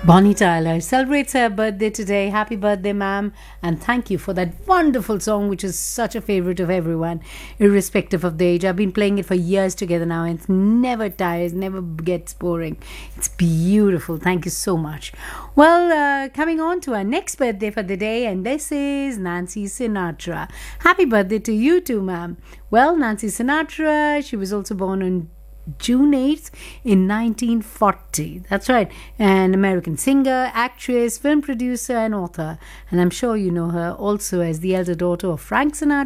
Bonnie Tyler celebrates her birthday today. Happy birthday, ma'am. And thank you for that wonderful song, which is such a favorite of everyone, irrespective of the age. I've been playing it for years together now, and it never tires, never gets boring. It's beautiful. Thank you so much. Well, coming on to our next birthday for the day, and this is Nancy Sinatra. Happy birthday to you too, ma'am. Well, Nancy Sinatra, she was also born on June 8th in 1940. That's right. An American singer, actress, film producer, and author. And I'm sure you know her also as the elder daughter of Frank Sinatra